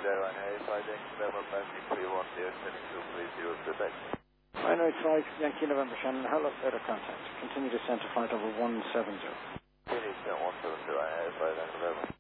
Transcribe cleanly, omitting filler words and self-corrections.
Binary 5, Yankee November, Shannon, hello, better contact. Continue descent to flight over 170. Descent 170,